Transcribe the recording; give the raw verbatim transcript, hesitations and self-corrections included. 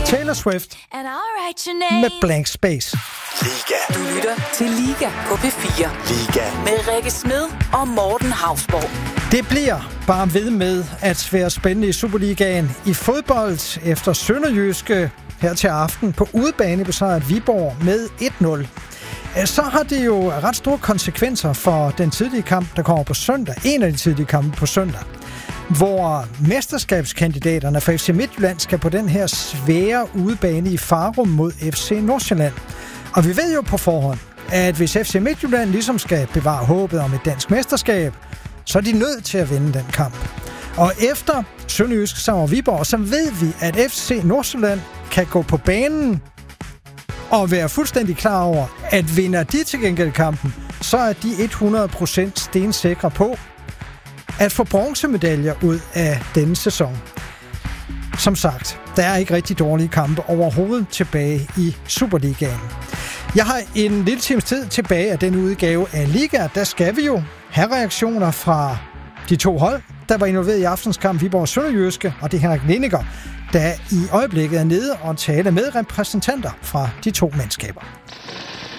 Taylor Swift med Blank Space. Liga. Du lytter til Liga på P fire. Liga. Med Rikke Smed og Morten Hausborg. Det bliver bare ved med at være spændende i Superligaen i fodbold efter Sønderjyske her til aften på udebane besejret Viborg med et nul. Så har det jo ret store konsekvenser for den tidlige kamp, der kommer på søndag. En af de tidlige kampe på søndag, hvor mesterskabskandidaterne for F C Midtjylland skal på den her svære udebane i Farum mod F C Nordsjælland. Og vi ved jo på forhånd, at hvis F C Midtjylland ligesom skal bevare håbet om et dansk mesterskab, så er de nødt til at vinde den kamp. Og efter Sønderjysk sammen Viborg, så ved vi, at F C Nordsjælland kan gå på banen og være fuldstændig klar over, at vinder de til gengæld kampen, så er de hundrede procent stensikre på at få bronzemedaljer ud af denne sæson. Som sagt, der er ikke rigtig dårlige kampe overhovedet tilbage i Superligaen. Jeg har en lille times tid tilbage af den udgave af Liga. Der skal vi jo have reaktioner fra de to hold, der var involveret i aftens kamp Viborg Sønderjyske, og det er Henrik Lindinger, der i øjeblikket er nede og taler med repræsentanter fra de to mandskaber.